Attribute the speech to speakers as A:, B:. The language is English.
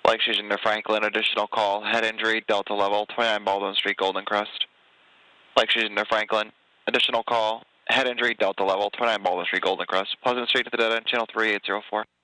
A: Flight Station to Franklin, additional call, head injury, Delta level, 29 Baldwin Street, Golden Crest. Flight Station to Franklin, additional call, head injury, Delta level, 29 Baldwin Street, Golden Crest. Pleasant Street to the dead end, channel 3804.